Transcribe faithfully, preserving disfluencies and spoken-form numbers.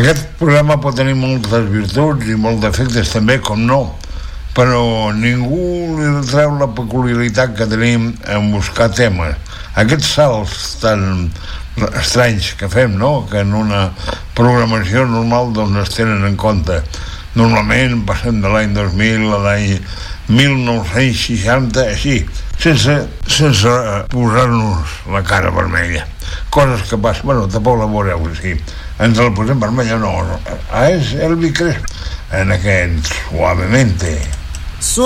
Aquest programa pot tenir moltes virtuts i molts defectes també, com no, però ningú li treu la peculiaritat que tenim en buscar temes. Aquests salts tan estranys que fem, no?, que en una programació normal doncs es tenen en compte. Normalment passem de l'any dos mil a l'any mil nou-cents seixanta, així, sense, sense posar-nos la cara vermella. Coses que passen, bueno, tampoc la veureu, sí. Ens la posem vermella, no, no. Ah, és Elvis Crespo, en aquest Suavemente.